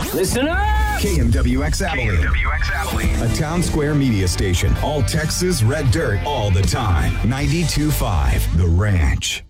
Listen up! KMWX Abilene. A Town Square media station. All Texas red dirt all the time. 92.5 The Ranch.